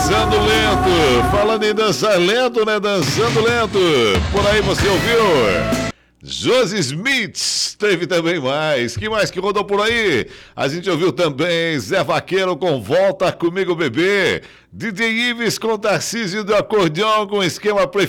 Dançando lento. Falando em dançar lento, né? Dançando lento. Por aí você ouviu? Josi Smith, teve também mais. Que mais que rodou por aí? A gente ouviu também Zé Vaqueiro com Volta Comigo Bebê. DJ Ives com Tarcísio do Acordeão com esquema